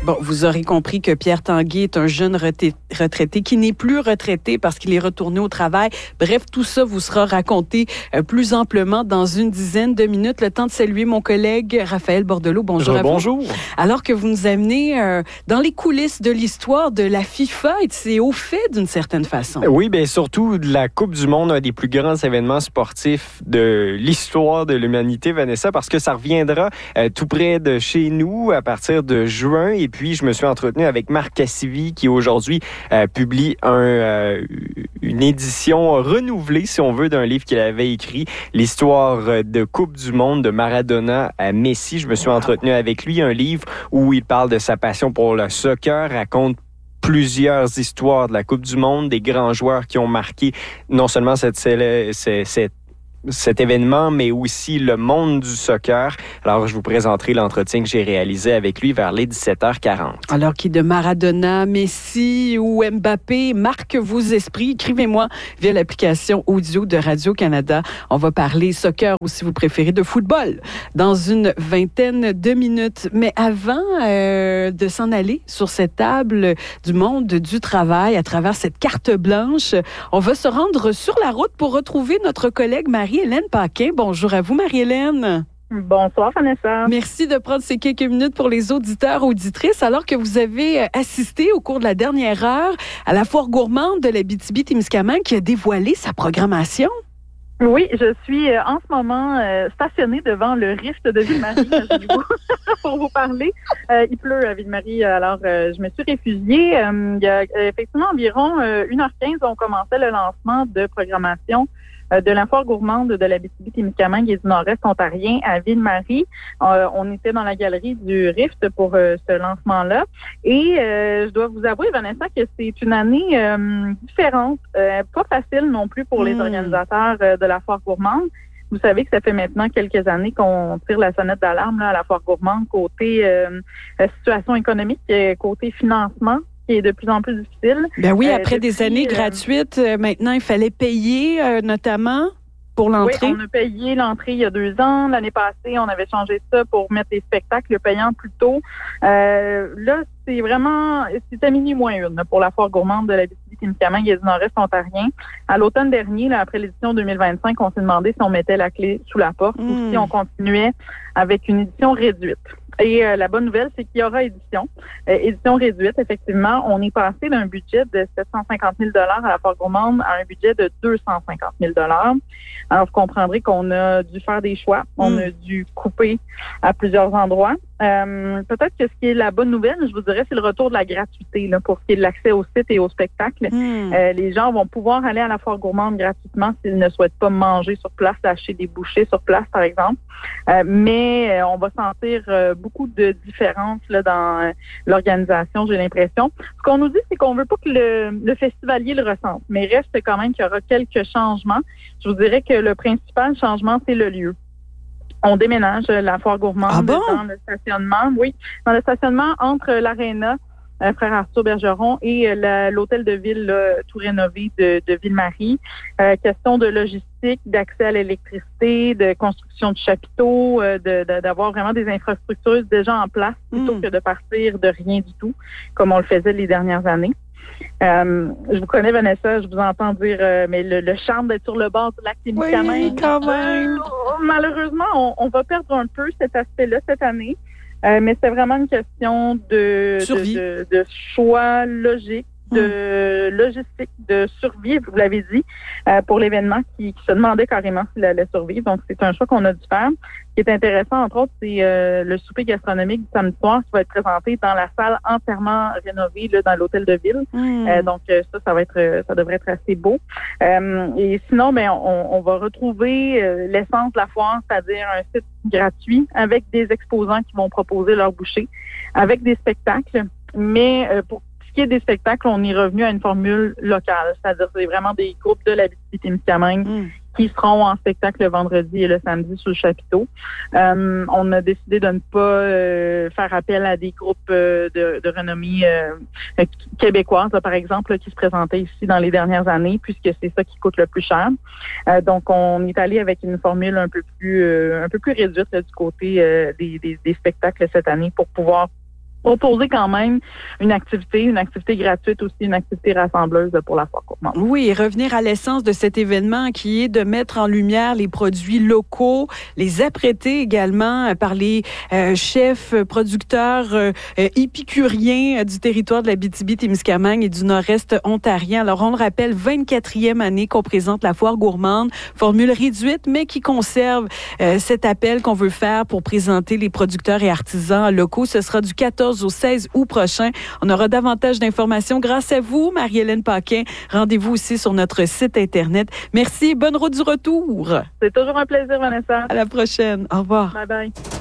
Bon, vous aurez compris que Pierre Tanguay est un jeune retraité qui n'est plus retraité parce qu'il est retourné au travail. Bref, tout ça vous sera raconté plus amplement dans une dizaine de minutes. Le temps de saluer mon collègue Raphaël Bordelot. Bonjour à vous. Bonjour. Alors que vous nous amenez dans les coulisses de l'histoire de la FIFA, et c'est au fait d'une certaine façon. Oui, bien surtout de la Coupe du Monde, un des plus grands événements sportifs de l'histoire de l'humanité, Vanessa, parce que ça reviendra tout près de chez nous à partir de juin. Et puis, je me suis entretenu avec Marc Cassivi qui aujourd'hui publie une édition renouvelée, si on veut, d'un livre qu'il avait écrit, l'histoire de Coupe du Monde de Maradona à Messi. Je me suis entretenu avec lui, un livre où il parle de sa passion pour le soccer, raconte plusieurs histoires de la Coupe du Monde, des grands joueurs qui ont marqué non seulement cet événement, mais aussi le monde du soccer. Alors, je vous présenterai l'entretien que j'ai réalisé avec lui vers les 17h40. Alors, qui de Maradona, Messi ou Mbappé marque vos esprits? Écrivez-moi via l'application audio de Radio-Canada. On va parler soccer ou, si vous préférez, de football dans une vingtaine de minutes. Mais avant de s'en aller sur cette table du monde du travail à travers cette carte blanche, on va se rendre sur la route pour retrouver notre collègue Marie-Hélène Paquin. Bonjour à vous, Marie-Hélène. Bonsoir, Vanessa. Merci de prendre ces quelques minutes pour les auditeurs, auditrices, alors que vous avez assisté au cours de la dernière heure à la foire gourmande de l'Abitibi-Témiscamingue qui a dévoilé sa programmation. Oui, je suis en ce moment stationnée devant le Rift de Ville-Marie pour vous parler. Il pleut à Ville-Marie, alors je me suis réfugiée. Il y a effectivement environ 1h15, on commençait le lancement de programmation de la foire gourmande de l'Abitibi-Témiscamingue et du Nord-Est ontarien à Ville-Marie. On était dans la galerie du Rift pour ce lancement-là. Et je dois vous avouer, Vanessa, que c'est une année différente, pas facile non plus pour les organisateurs de la foire gourmande. Vous savez que ça fait maintenant quelques années qu'on tire la sonnette d'alarme là, à la foire gourmande côté situation économique, côté financement, qui est de plus en plus difficile. Ben oui, après des années gratuites, maintenant, il fallait payer, notamment, pour l'entrée. Oui, on a payé l'entrée il y a 2 ans. L'année passée, on avait changé ça pour mettre les spectacles payants plus tôt. Là, c'est à minuit moins une pour la foire gourmande de l'Abitibi-Témiscamingue et du Nord-Est ontarien. À l'automne dernier, là, après l'édition 2025, on s'est demandé si on mettait la clé sous la porte ou si on continuait avec une édition réduite. Et la bonne nouvelle, c'est qu'il y aura édition réduite, effectivement. On est passé d'un budget de 750 000 à la foire gourmande à un budget de 250 000 Alors, vous comprendrez qu'on a dû faire des choix. On a dû couper à plusieurs endroits. Peut-être que ce qui est la bonne nouvelle, je vous dirais, c'est le retour de la gratuité là, pour ce qui est de l'accès au site et au spectacle. Les gens vont pouvoir aller à la foire gourmande gratuitement s'ils ne souhaitent pas manger sur place, acheter des bouchées sur place, par exemple. Mais on va sentir beaucoup de différences là, dans l'organisation, j'ai l'impression. Ce qu'on nous dit, c'est qu'on veut pas que le festivalier le ressente, mais reste quand même qu'il y aura quelques changements. Je vous dirais que le principal changement, c'est le lieu. On déménage la foire gourmande dans le stationnement. Oui, dans le stationnement entre l'Aréna, Frère Arthur Bergeron, et l'hôtel de ville là, tout rénové de Ville-Marie. Question de logistique, d'accès à l'électricité, de construction de chapiteaux, d'avoir vraiment des infrastructures déjà en place plutôt que de partir de rien du tout, comme on le faisait les dernières années. Je vous connais, Vanessa, je vous entends dire mais le charme d'être sur le bord du lac Témiscamingue. Oui, quand même. Malheureusement, on va perdre un peu cet aspect-là cette année. Mais c'est vraiment une question de choix logique, de logistique, de survie, vous l'avez dit, pour l'événement qui se demandait carrément s'il allait survivre. Donc, c'est un choix qu'on a dû faire. Ce qui est intéressant, entre autres, c'est le souper gastronomique du samedi soir qui va être présenté dans la salle entièrement rénovée là, dans l'hôtel de ville. Donc, ça devrait être assez beau. Et sinon, on va retrouver l'essence de la foire, c'est-à-dire un site gratuit avec des exposants qui vont proposer leurs bouchées, avec des spectacles. Mais pour ce qui est des spectacles, on est revenu à une formule locale, c'est-à-dire c'est vraiment des groupes de l'Abitibi-Témiscamingue qui seront en spectacle le vendredi et le samedi sous le chapiteau. On a décidé de ne pas faire appel à des groupes de renommée québécoise, par exemple, là, qui se présentaient ici dans les dernières années, puisque c'est ça qui coûte le plus cher. Donc, on est allé avec une formule un peu plus réduite là, du côté des spectacles cette année pour pouvoir proposer quand même une activité gratuite aussi, une activité rassembleuse pour la foire gourmande. Oui, et revenir à l'essence de cet événement qui est de mettre en lumière les produits locaux, les apprêter également par les chefs, producteurs épicuriens du territoire de l'Abitibi-Témiscamingue et du nord-est ontarien. Alors, on le rappelle, 24e année qu'on présente la foire gourmande, formule réduite, mais qui conserve cet appel qu'on veut faire pour présenter les producteurs et artisans locaux. Ce sera du 14 au 16 août prochain. On aura davantage d'informations grâce à vous, Marie-Hélène Paquin. Rendez-vous aussi sur notre site Internet. Merci et bonne route du retour. C'est toujours un plaisir, Vanessa. À la prochaine. Au revoir. Bye bye.